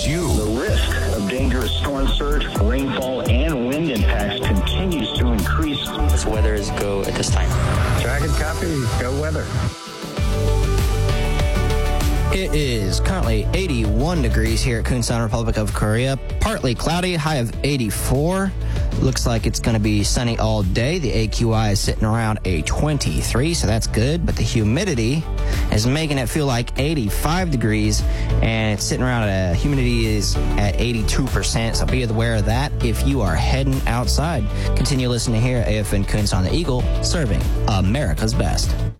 news you. The risk of dangerous storm surge, rainfall, and wind impacts continues to increase. This weather is go at this time. Dragon copy, go weather. It is currently 81 degrees here at Kunsan, Republic of Korea. Partly cloudy, high of 84. Looks like it's going to be sunny all day. The AQI is sitting around a 23, so that's good. But the humidity is making it feel like 85 degrees, and it's sitting around humidity is at 82%, so be aware of that if you are heading outside. Continue listening here at AFN Kunsan, the Eagle, serving America's best.